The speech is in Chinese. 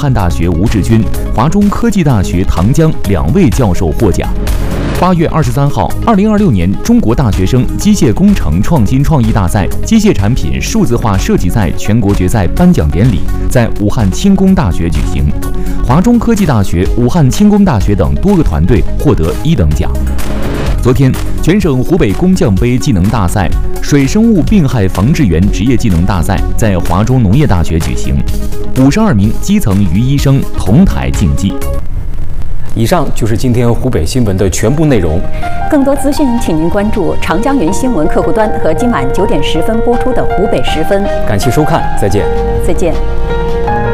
汉大学吴志军、华中科技大学唐江2位教授获奖。8月23号，2026年中国大学生机械工程创新创意大赛机械产品数字化设计赛全国决赛颁奖典礼在武汉轻工大学举行，华中科技大学、武汉轻工大学等多个团队获得1等奖。昨天，全省湖北工匠杯技能大赛、水生物病害防治员职业技能大赛在华中农业大学举行，52名基层鱼医生同台竞技。 以上就是今天湖北新闻的全部内容。 更多资讯，请您关注长江云新闻客户端和今晚9点10分播出的湖北10分。 感谢收看，再见。 再见。